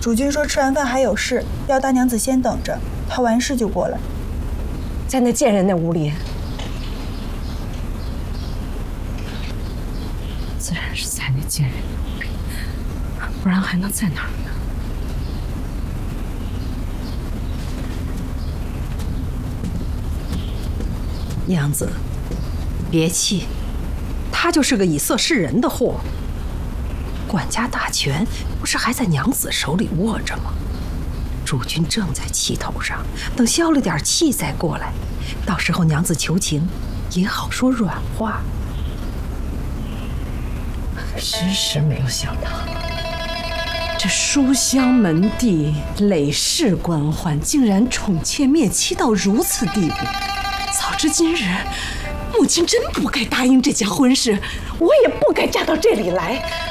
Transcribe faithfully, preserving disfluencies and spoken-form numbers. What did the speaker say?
主君说吃完饭还有事，要大娘子先等着，他完事就过来。 在那贱人那屋里，自然是在那贱人那屋里，不然还能在哪儿呢？娘子，别气，他就是个以色示人的货。管家大权不是还在娘子手里握着吗？主君正在气头上，等消了点气再过来，到时候娘子求情也好说软话。真是没有想到，这书香门第、累世官宦，竟然宠妾灭妻到如此地步。早知今日，母亲真不该答应这家婚事，我也不该嫁到这里来。